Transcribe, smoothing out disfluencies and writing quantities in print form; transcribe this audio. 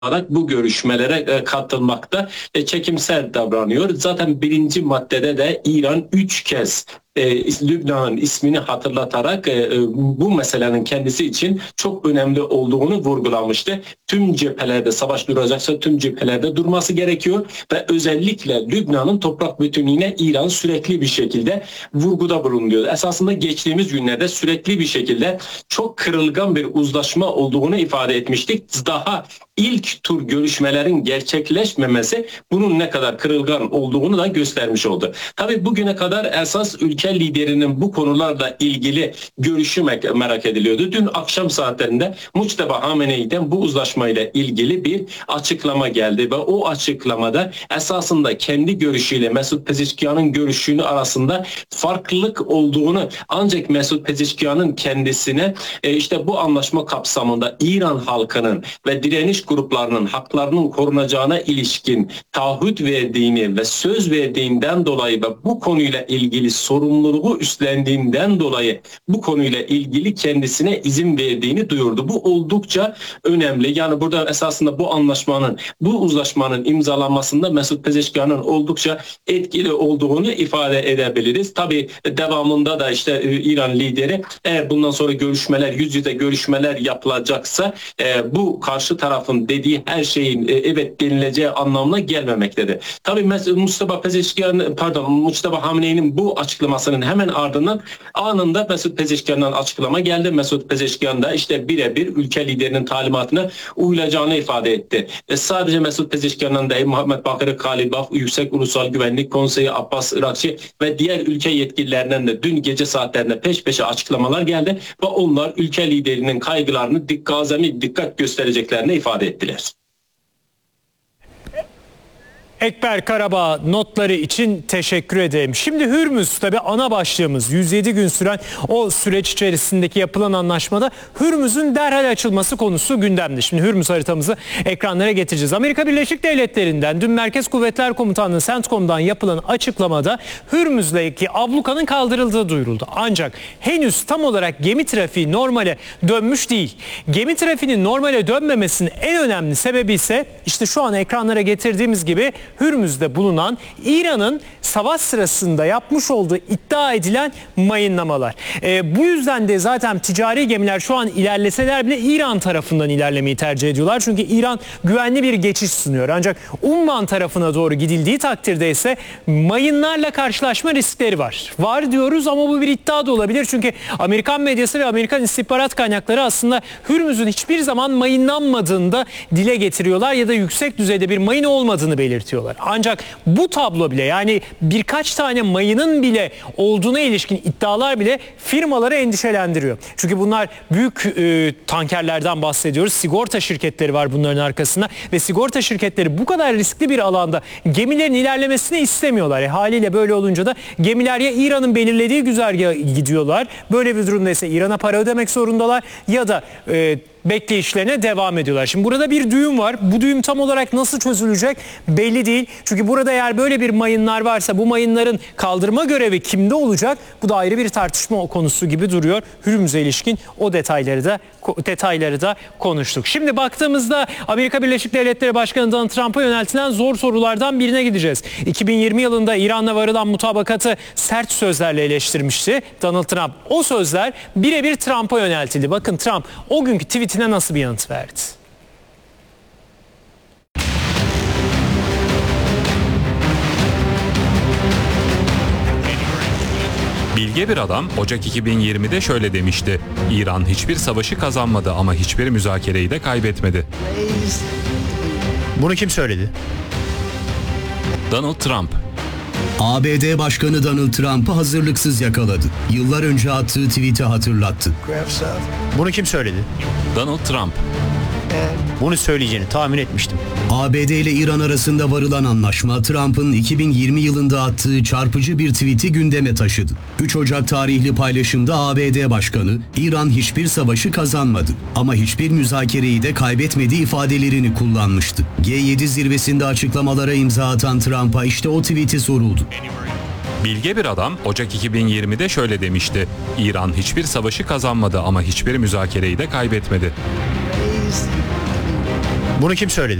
olarak bu görüşmelere katılmakta çekimser davranıyor. Zaten birinci maddede de İran 3 kez Lübnan'ın ismini hatırlatarak bu meselenin kendisi için çok önemli olduğunu vurgulamıştı. Tüm cephelerde savaş duracaksa tüm cephelerde durması gerekiyor ve özellikle Lübnan'ın toprak bütünlüğüne İran sürekli bir şekilde vurguda bulunuyor. Esasında geçtiğimiz günlerde sürekli bir şekilde çok kırılgan bir uzlaşma olduğunu ifade etmiştik. Daha ilk tur görüşmelerin gerçekleşmemesi bunun ne kadar kırılgan olduğunu da göstermiş oldu. Tabii bugüne kadar esas ülke liderinin bu konularla ilgili görüşü merak ediliyordu. Dün akşam saatlerinde Muçtaba Hamene'den bu uzlaşmayla ilgili bir açıklama geldi ve o açıklamada esasında kendi görüşüyle Mesut Pezeshkian'ın görüşünü arasında farklılık olduğunu, ancak Mesut Pezeshkian'ın kendisine işte bu anlaşma kapsamında İran halkının ve direniş gruplarının haklarının korunacağına ilişkin taahhüt verdiğini ve söz verdiğinden dolayı ve bu konuyla ilgili sorumluluğu üstlendiğinden dolayı bu konuyla ilgili kendisine izin verdiğini duyurdu. Bu oldukça önemli. Yani burada esasında bu anlaşmanın, bu uzlaşmanın imzalanmasında Mesut Pezeshkian'ın oldukça etkili olduğunu ifade edebiliriz. Tabii devamında da işte İran lideri eğer bundan sonra görüşmeler, yüz yüze görüşmeler yapılacaksa bu karşı tarafın dediği her şeyin evet denileceği anlamına gelmemektedir. Tabii Muçtaba Hamene'nin bu açıklamasının hemen ardından anında Mesut Pezeshkian'dan açıklama geldi. Mesut Pezeshkian da işte birebir ülke liderinin talimatına uyulacağını ifade etti. Sadece Mesut Pezeshkian'dan değil, Muhammed Bakır Kalibaf, Yüksek Ulusal Güvenlik Konseyi Abbas Irakçı ve diğer ülke yetkililerinden de dün gece saatlerinde peş peşe açıklamalar geldi ve onlar ülke liderinin kaygılarını azami dikkat göstereceklerini ifade ettiler. Ekber Karabağ notları için teşekkür ederim. Şimdi Hürmüz tabi ana başlığımız. 107 gün süren o süreç içerisindeki yapılan anlaşmada Hürmüz'ün derhal açılması konusu gündemde. Şimdi Hürmüz haritamızı ekranlara getireceğiz. Amerika Birleşik Devletleri'nden dün Merkez Kuvvetler Komutanlığı CENTCOM'dan yapılan açıklamada Hürmüz'deki ablukanın kaldırıldığı duyuruldu. Ancak henüz tam olarak gemi trafiği normale dönmüş değil. Gemi trafiğinin normale dönmemesinin en önemli sebebi ise işte şu an ekranlara getirdiğimiz gibi Hürmüz'de bulunan İran'ın savaş sırasında yapmış olduğu iddia edilen mayınlamalar. Bu yüzden de zaten ticari gemiler şu an ilerleseler bile İran tarafından ilerlemeyi tercih ediyorlar. Çünkü İran güvenli bir geçiş sunuyor. Ancak Umman tarafına doğru gidildiği takdirde ise mayınlarla karşılaşma riskleri var. Var diyoruz ama bu bir iddia da olabilir. Çünkü Amerikan medyası ve Amerikan istihbarat kaynakları aslında Hürmüz'ün hiçbir zaman mayınlanmadığını da dile getiriyorlar ya da yüksek düzeyde bir mayın olmadığını belirtiyorlar. Ancak bu tablo bile, yani birkaç tane mayının bile olduğuna ilişkin iddialar bile firmaları endişelendiriyor. Çünkü bunlar büyük tankerlerden bahsediyoruz. Sigorta şirketleri var bunların arkasında ve sigorta şirketleri bu kadar riskli bir alanda gemilerin ilerlemesini istemiyorlar. Haliyle böyle olunca da gemiler ya İran'ın belirlediği güzergaha gidiyorlar. Böyle bir durumda ise İran'a para ödemek zorundalar ya da bekleyişlerine devam ediyorlar. Şimdi burada bir düğüm var. Bu düğüm tam olarak nasıl çözülecek belli değil. Çünkü burada eğer böyle bir mayınlar varsa bu mayınların kaldırma görevi kimde olacak? Bu da ayrı bir tartışma konusu gibi duruyor. Hürmüz'e ilişkin o detayları da konuştuk. Şimdi baktığımızda Amerika Birleşik Devletleri Başkanı Donald Trump'a yöneltilen zor sorulardan birine gideceğiz. 2020 yılında İran'la varılan mutabakatı sert sözlerle eleştirmişti Donald Trump. O sözler birebir Trump'a yöneltildi. Bakın Trump o günkü tweetine nasıl bir yanıt verdi? Bilge bir adam Ocak 2020'de şöyle demişti. İran hiçbir savaşı kazanmadı ama hiçbir müzakereyi de kaybetmedi. Bunu kim söyledi? Donald Trump. ABD Başkanı Donald Trump'ı hazırlıksız yakaladı. Yıllar önce attığı tweet'i hatırlattı. Bunu kim söyledi? Donald Trump. Bunu söyleyeceğini tahmin etmiştim. ABD ile İran arasında varılan anlaşma Trump'ın 2020 yılında attığı çarpıcı bir tweet'i gündeme taşıdı. 3 Ocak tarihli paylaşımda ABD Başkanı, İran hiçbir savaşı kazanmadı ama hiçbir müzakereyi de kaybetmedi ifadelerini kullanmıştı. G7 zirvesinde açıklamalara imza atan Trump'a işte o tweet'i soruldu. Bilge bir adam Ocak 2020'de şöyle demişti. İran hiçbir savaşı kazanmadı ama hiçbir müzakereyi de kaybetmedi. Bunu kim söyledi?